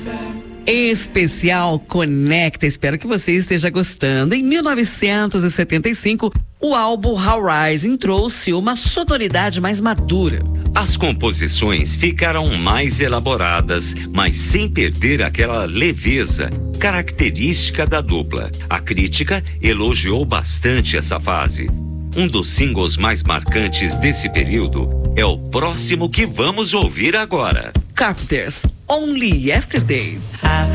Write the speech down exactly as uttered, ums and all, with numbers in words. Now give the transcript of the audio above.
Especial Conecta, espero que você esteja gostando. Em mil novecentos e setenta e cinco, o álbum How Rising trouxe uma sonoridade mais madura. As composições ficaram mais elaboradas, mas sem perder aquela leveza característica da dupla. A crítica elogiou bastante essa fase. Um dos singles mais marcantes desse período é o próximo que vamos ouvir agora. Carpenters, Only Yesterday.